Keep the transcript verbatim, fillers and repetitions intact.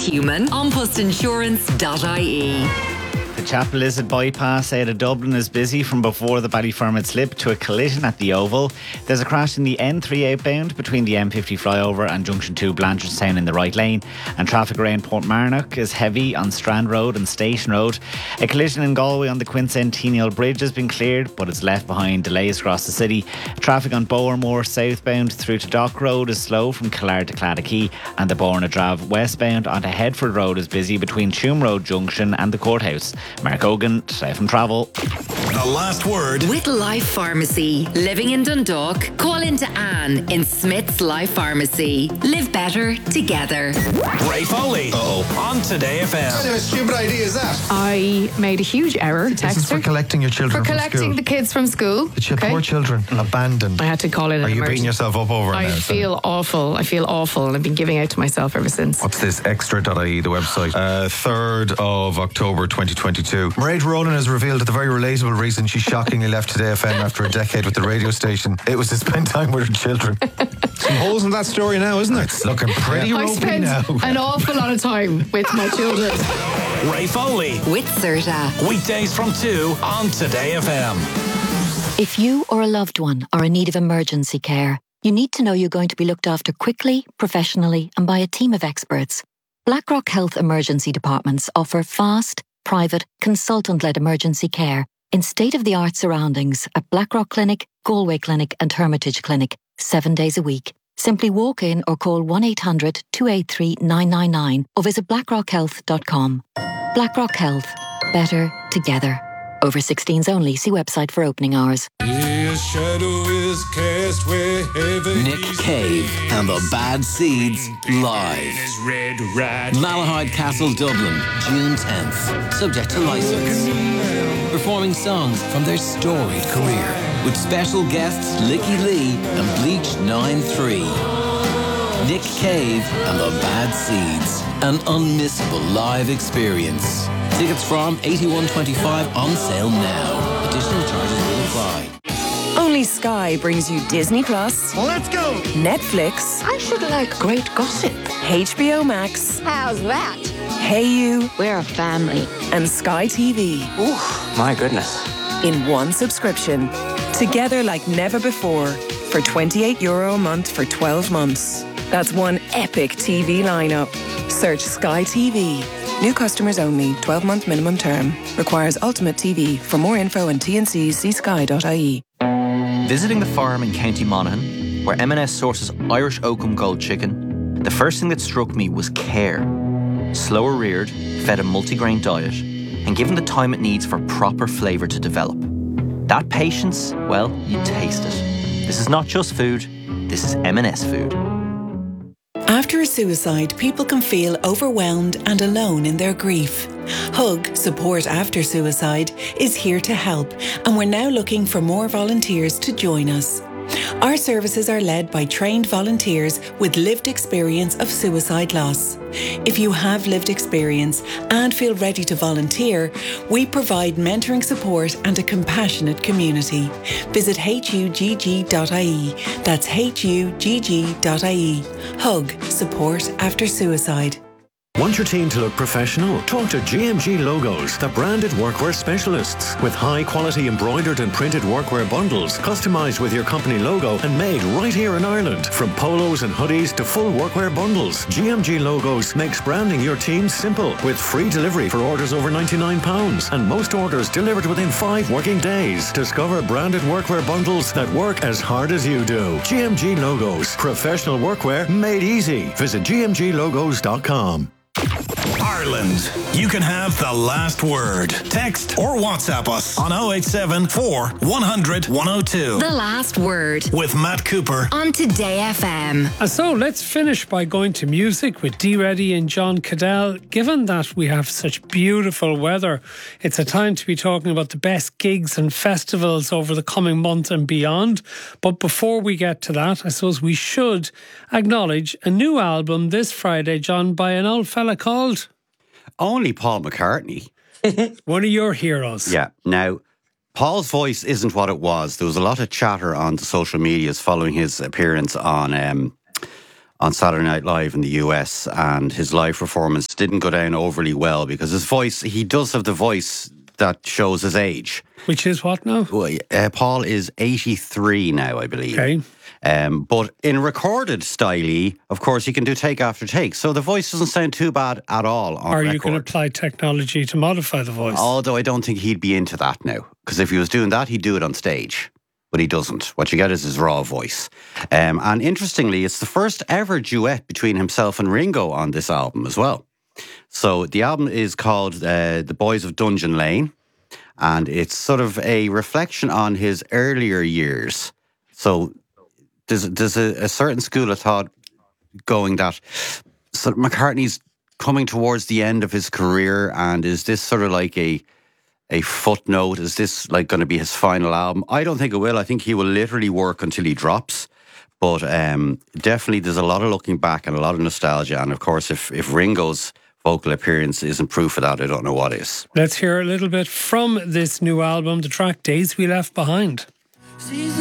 human. An Post Insurance dot I E. The Chapel Lizard bypass out of Dublin is busy from before the Ballyfermot slip to a collision at the Oval. There's a crash in the N three outbound between the M fifty flyover and Junction two Blanchardstown in the right lane, and traffic around Portmarnock is heavy on Strand Road and Station Road. A collision in Galway on the Quincentennial Bridge has been cleared, but it's left behind delays across the city. Traffic on Bowermore southbound through to Dock Road is slow from Killard to Claddagh, and the Bornadrav westbound onto Headford Road is busy between Tuam Road Junction and the courthouse. Mark Hogan, South from Travel. The last word with Life Pharmacy. Living in Dundalk, call into Anne in Smith's Life Pharmacy. Live better together. Ray Foley. Oh, on Today F M. What kind of a stupid idea is that? I made a huge error. This is for collecting your children For from collecting school. the kids from school. The ch- okay. poor children abandoned. I had to call it an Are you emergency. beating yourself up over it I now? feel awful. I feel awful, and I've been giving out to myself ever since. What's this? Extra dot I E, the website. Uh, third of October twenty twenty-two. Mairead Ronan has revealed that the very relatable reason she shockingly left Today F M after a decade with the radio station, it was to spend time with her children. Some holes in that story now, isn't it? It's looking pretty I ropey spent now. an awful lot of time with my children. Ray Foley. With Serta. Weekdays from two on Today F M. If you or a loved one are in need of emergency care, you need to know you're going to be looked after quickly, professionally, and by a team of experts. BlackRock Health Emergency Departments offer fast, private, consultant-led emergency care in state-of-the-art surroundings at Blackrock Clinic, Galway Clinic and Hermitage Clinic, seven days a week. Simply walk in or call one eight hundred two eight three nine nine nine or visit blackrock health dot com. BlackRock Health. Better together. Over sixteens only. See website for opening hours. His shadow is cast wherever Nick Cave and the Bad Seeds live. Malahide Castle, Dublin, June tenth. Subject to licence. Performing songs from their storied career with special guests Licky Lee and Bleach nine three. Nick Cave and the Bad Seeds. An unmissable live experience. Tickets from eighty-one twenty-five on sale now. Additional charges will apply. Only Sky brings you Disney Plus. Let's go! Netflix. I should like great gossip. H B O Max. How's that? Hey You. We're a family. And Sky T V. Ooh, my goodness. In one subscription. Together like never before. For twenty-eight euro a month for twelve months. That's one epic T V lineup. Search Sky T V. New customers only. twelve-month minimum term. Requires Ultimate T V. For more info and T N Cs, see sky dot I E. Visiting the farm in County Monaghan, where M and S sources Irish Oakham Gold chicken, the first thing that struck me was care. Slower reared, fed a multigrain diet, and given the time it needs for proper flavour to develop. That patience, well, you taste it. This is not just food, this is M and S food. After a suicide, people can feel overwhelmed and alone in their grief. Hug, Support After Suicide, is here to help, and we're now looking for more volunteers to join us. Our services are led by trained volunteers with lived experience of suicide loss. If you have lived experience and feel ready to volunteer, we provide mentoring support and a compassionate community. Visit H U G G dot I E. That's H U G G dot I E. Hug, Support After Suicide. Want your team to look professional? Talk to G M G Logos, the branded workwear specialists. With high-quality embroidered and printed workwear bundles, customised with your company logo and made right here in Ireland. From polos and hoodies to full workwear bundles, G M G Logos makes branding your team simple, with free delivery for orders over ninety-nine pounds, and most orders delivered within five working days. Discover branded workwear bundles that work as hard as you do. G M G Logos, professional workwear made easy. Visit G M G logos dot com. Ireland. You can have the last word. Text or WhatsApp us on oh eight seven four, one hundred, one oh two. The last word. With Matt Cooper. On Today F M. And so let's finish by going to music with Dee Reddy and John Cadell. Given that we have such beautiful weather, it's a time to be talking about the best gigs and festivals over the coming month and beyond. But before we get to that, I suppose we should acknowledge a new album this Friday, John, by an old fella called... Only Paul McCartney. One of your heroes. Yeah. Now, Paul's voice isn't what it was. There was a lot of chatter on the social medias following his appearance on um, on Saturday Night Live in the U S, and his live performance didn't go down overly well because his voice, he does have the voice that shows his age. Which is what now? Well, uh, Paul is eighty-three now, I believe. Okay. Um, but in recorded style, of course, he can do take after take. So the voice doesn't sound too bad at all on Or record. you can apply technology to modify the voice. Although I don't think he'd be into that now. Because if he was doing that, he'd do it on stage. But he doesn't. What you get is his raw voice. Um, and interestingly, it's the first ever duet between himself and Ringo on this album as well. So the album is called uh, The Boys of Dungeon Lane. And it's sort of a reflection on his earlier years. So there's, there's a, a certain school of thought going that so McCartney's coming towards the end of his career, and is this sort of like a a footnote? Is this like going to be his final album? I don't think it will. I think he will literally work until he drops. But um, definitely there's a lot of looking back and a lot of nostalgia. And of course, if, if Ringo's vocal appearance isn't proof of that, I don't know what is. Let's hear a little bit from this new album, the track Days We Left Behind.